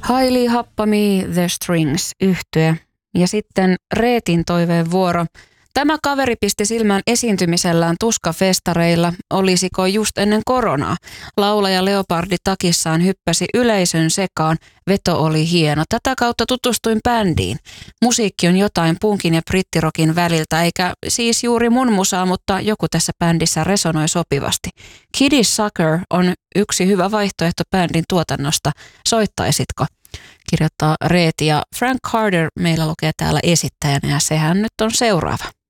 Hailey Happami, The Strings -yhtye. Ja sitten Reetin toiveen vuoro. Tämä kaveri pisti silmään esiintymisellään tuskafestareilla, olisiko just ennen koronaa. Laulaja leopardi takissaan hyppäsi yleisön sekaan, veto oli hieno. Tätä kautta tutustuin bändiin. Musiikki on jotain punkin ja brittirokin väliltä, eikä siis juuri mun musaa, mutta joku tässä bändissä resonoi sopivasti. Kitty Sucker on yksi hyvä vaihtoehto bändin tuotannosta. Soittaisitko? Kirjoittaa Reeti, ja Frank Carter meillä lukee täällä esittäjänä, ja sehän nyt on seuraava.